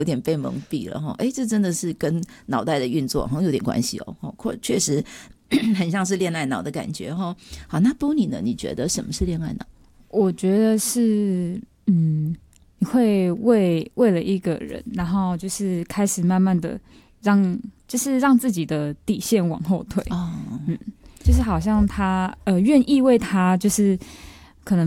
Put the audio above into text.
有点被蒙蔽了哈。这真的是跟脑袋的运作好像有点关系哦，确实很像是恋爱脑的感觉哈。好，那 Bonnie 呢？你觉得什么是恋爱脑？ 我觉得是你会为了一个人，然后就是开始慢慢的让自己的底线往后退。就是好像他愿意为他就是